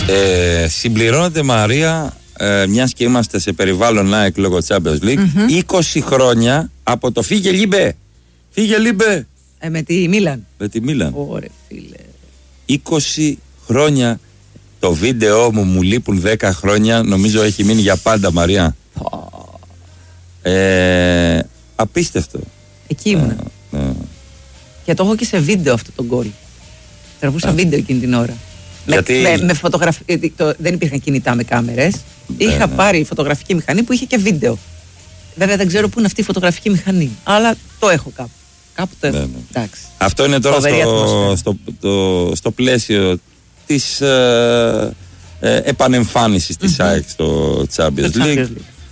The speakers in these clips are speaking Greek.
Συμπληρώνεται, Μαρία, μιας και είμαστε σε περιβάλλον ΑΕΚ λόγω Champions League, 20 χρόνια από το φύγε Λίμπε. Φύγε Λίμπε. Με τη Μίλαν. Με τη Μίλαν. Ωραία, φίλε. 20 χρόνια. Το βίντεο μου λείπουν 10 χρόνια. Νομίζω έχει μείνει για πάντα, Μαρία. Απίστευτο. Εκεί ήμουνα. Και το έχω και σε βίντεο αυτό το γκολ. Τραβούσα βίντεο εκείνη την ώρα. Γιατί... με φωτογραφία. Δεν υπήρχαν κινητά με κάμερες. Είχα πάρει φωτογραφική μηχανή που είχε και βίντεο. Βέβαια δεν ξέρω πού είναι αυτή η φωτογραφική μηχανή. Αλλά το έχω κάπου. Κάπου το έχω. Εντάξει. Αυτό είναι τώρα στο πλαίσιο της επανεμφάνισης της ΑΕΚ στο Champions League.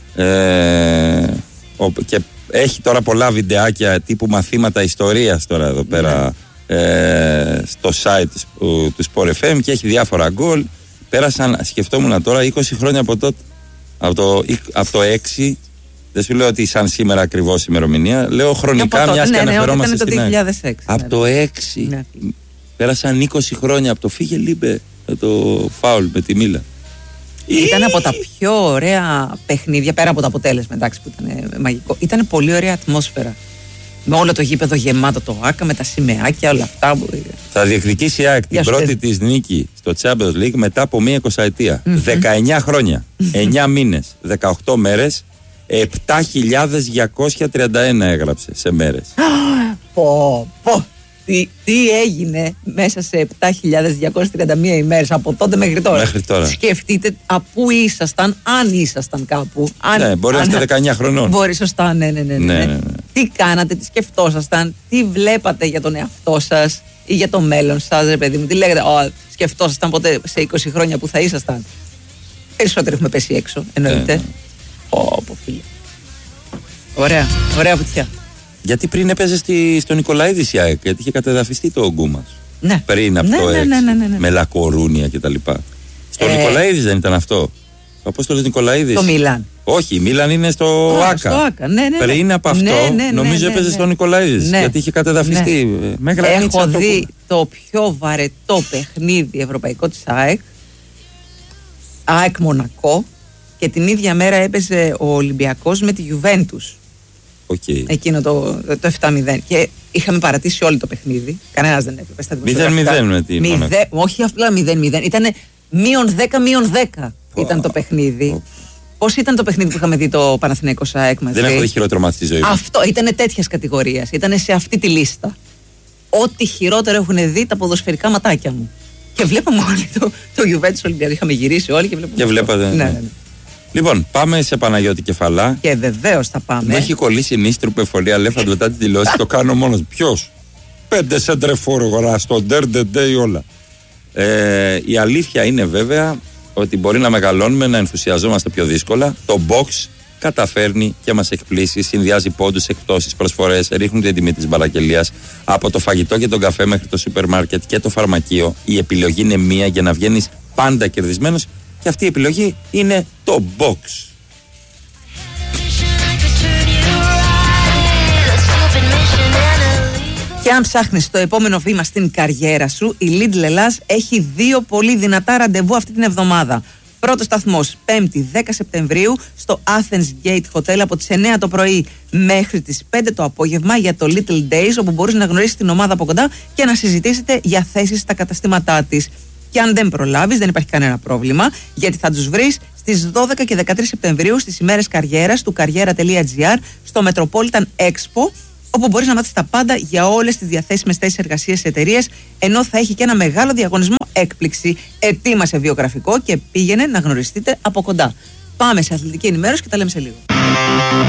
Και έχει τώρα πολλά βιντεάκια τύπου μαθήματα ιστορίας τώρα εδώ πέρα στο site του Sport FM και έχει διάφορα γκολ. Πέρασαν, σκεφτόμουν τώρα, 20 χρόνια από τότε, από το 6. Δεν σου λέω ότι σαν σήμερα ακριβώς ημερομηνία, λέω χρονικά, μιας και αναφερόμαστε στην ΑΕΚ. Από το 6 πέρασαν 20 χρόνια από το φύγε Λίμπε, το φάουλ με τη Μίλαν. Ήταν από τα πιο ωραία παιχνίδια, πέρα από το αποτέλεσμα, εντάξει, που ήταν μαγικό. Ήταν πολύ ωραία ατμόσφαιρα. Με όλο το γήπεδο γεμάτο, το ΆΚΑ, με τα σημαίακια, όλα αυτά. Θα διεκδικήσει η ΑΕΚ την πρώτη της νίκη στο Champions League μετά από μία 20ετία. 19 χρόνια, 9 μήνες, 18 μέρες, 7.231 έγραψε σε μέρες. Πω. Τι έγινε μέσα σε 7.231 ημέρες από τότε μέχρι τώρα. Σκεφτείτε από πού ήσασταν, αν ήσασταν κάπου. Ναι, μπορεί να είστε 19 χρονών. Μπορεί, σωστά, ναι. Τι κάνατε, τι σκεφτόσασταν, τι βλέπατε για τον εαυτό σας ή για το μέλλον σας, ρε παιδί μου. Τι λέγατε, σκεφτόσασταν ποτέ σε 20 χρόνια που θα ήσασταν. Περισσότερο έχουμε πέσει έξω, εννοείται. Φίλε. Ωραία βουτιά. Γιατί πριν έπαιζε στο Νικολαίδης η ΑΕΚ, γιατί είχε κατεδαφιστεί το ογκού μας. Ναι. Πριν από το 6, με Λακορούνια κτλ. Στο Νικολαίδης δεν ήταν αυτό. Ο Απόστολος Νικολαίδης. Το Μίλαν. Όχι, η Μίλαν είναι στο ΆΚΑ. Στο ΆΚΑ. Ναι. Πριν από αυτό, νομίζω έπαιζε στο Νικολαίδης. Γιατί είχε κατεδαφιστεί. Έχω δει το πιο βαρετό παιχνίδι ευρωπαϊκό της ΑΕΚ Μονακό, και την ίδια μέρα έπαιζε ο Ολυμπιακός με τη Γιουβέντους. Εκείνο το 7-0. Και είχαμε παρατήσει όλο το παιχνίδι. Κανένας δεν έπαιζε. 0-0 με την Μονακό. Όχι απλά 0-0. Ήτανε -10 ήταν το παιχνίδι. Πώς ήταν το παιχνίδι που είχαμε δει το Παναθηναϊκός ΑΕΚ μαζί? Δεν έχω δει χειρότερο μάτι στη ζωή μου. Αυτό ήτανε τέτοιας κατηγορίας. Ήτανε σε αυτή τη λίστα. Ό,τι χειρότερο έχουν δει τα ποδοσφαιρικά ματάκια μου. Και βλέπαμε όλοι το Juventus Ολυμπιακό. Είχαμε γυρίσει όλοι και βλέπαμε. Και βλέπατε. Ναι. Λοιπόν, πάμε σε Παναγιώτη Κεφαλά. Και βεβαίως θα πάμε. Μου έχει κολλήσει νύστρου πεφολία Αλέφαντο μετά την δηλώση. Το κάνω μόνος. Ποιος? 5 σεντρεφόρ αγορά στο ντερντεντέ όλα. Η αλήθεια είναι βέβαια ότι μπορεί να μεγαλώνουμε, να ενθουσιαζόμαστε πιο δύσκολα. Το box καταφέρνει και μας εκπλήσει. Συνδυάζει πόντους, εκπτώσεις, προσφορές. Ρίχνουν την τιμή της μπαλακελίας. Από το φαγητό και τον καφέ μέχρι το σούπερ μάρκετ και το φαρμακείο. Η επιλογή είναι μία για να βγαίνεις πάντα κερδισμένος. Και αυτή η επιλογή είναι το box. Και αν ψάχνεις το επόμενο βήμα στην καριέρα σου, η Lidl Ελλάς έχει 2 πολύ δυνατά ραντεβού αυτή την εβδομάδα. Πρώτος σταθμός, 5η 10 Σεπτεμβρίου, στο Athens Gate Hotel από τις 9 το πρωί μέχρι τις 5 το απόγευμα για το Little Days, όπου μπορείς να γνωρίσεις την ομάδα από κοντά και να συζητήσετε για θέσεις στα καταστήματά της. Και αν δεν προλάβεις, δεν υπάρχει κανένα πρόβλημα, γιατί θα τους βρεις στις 12 και 13 Σεπτεμβρίου στις ημέρες καριέρας του karriera.gr στο Metropolitan Expo, όπου μπορείς να μάθεις τα πάντα για όλες τις διαθέσιμες θέσεις εργασίας σε εταιρείες, ενώ θα έχει και ένα μεγάλο διαγωνισμό έκπληξη. Ετοίμασε βιογραφικό και πήγαινε να γνωριστείτε από κοντά. Πάμε σε αθλητική ενημέρωση και τα λέμε σε λίγο.